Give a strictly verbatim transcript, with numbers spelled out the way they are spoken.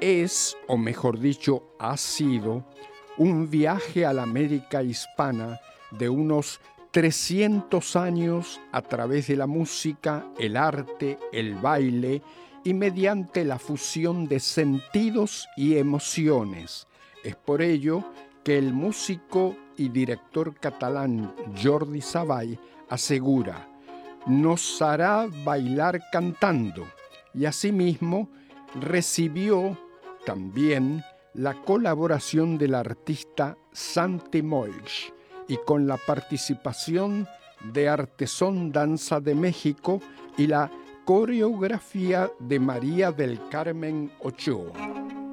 es, o mejor dicho, ha sido, un viaje a la América hispana de unos trescientos años a través de la música, el arte, el baile y mediante la fusión de sentidos y emociones. Es por ello que el músico y director catalán Jordi Savall asegura: nos hará bailar cantando, y asimismo recibió también la colaboración del artista Santi Molch y con la participación de Artesón Danza de México y la coreografía de María del Carmen Ochoa.